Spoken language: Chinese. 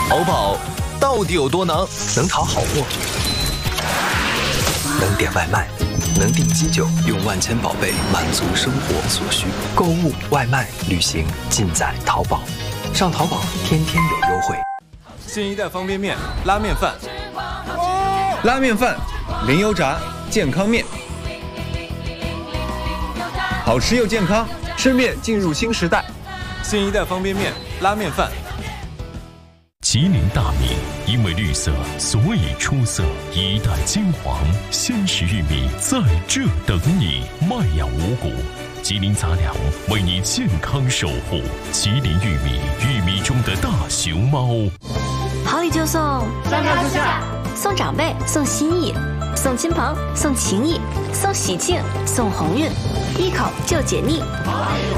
淘宝到底有多能？能淘好货，能点外卖，能订机酒，用万千宝贝满足生活所需。购物、外卖、旅行，尽在淘宝。上淘宝，天天有优惠。 新一代方便面，拉面饭， 拉面饭，零油炸，健康面，好吃又健康，吃面进入新时代。 新一代方便面，拉面饭。 吉林大米因为绿色，所以出色。一代金黄，鲜食玉米在这等你。麦芽五谷，吉林杂粮为你健康守护。吉林玉米，玉米中的大熊猫。 好礼就送 3条之下， 送长辈，送心意，送亲朋，送情谊，送喜庆，送鸿运，一口就解腻。